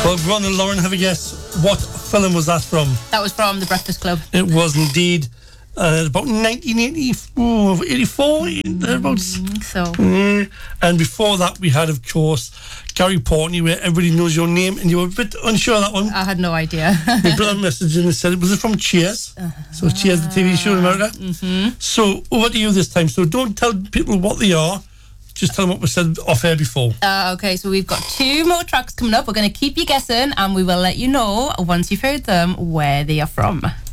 Well, go on and Lauren, have a guess. What film was that from? That was from The Breakfast Club. It was indeed. About 1984, thereabouts. So. And before that, we had, of course, Gary Portney, where everybody knows your name, and you were a bit unsure of that one. I had no idea. They put a message in and said it was from Cheers. So Cheers, the TV show in America. So over to you this time. So don't tell people what they are. Just tell them what we said off air before. Okay, so we've got 2 more tracks coming up. We're going to keep you guessing, and we will let you know once you've heard them where they are from.